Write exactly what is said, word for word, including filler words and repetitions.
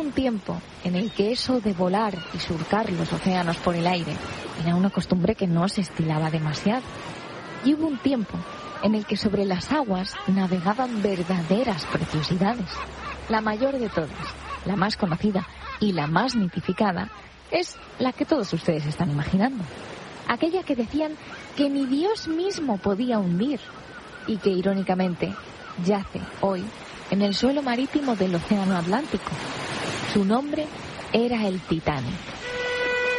un tiempo en el que eso de volar y surcar los océanos por el aire era una costumbre que no se estilaba demasiado. Y hubo un tiempo en el que sobre las aguas navegaban verdaderas preciosidades. La mayor de todas, la más conocida y la más mitificada, es la que todos ustedes están imaginando. Aquella que decían que ni Dios mismo podía hundir y que, irónicamente, yace hoy en el suelo marítimo del Océano Atlántico. Su nombre era el Titanic.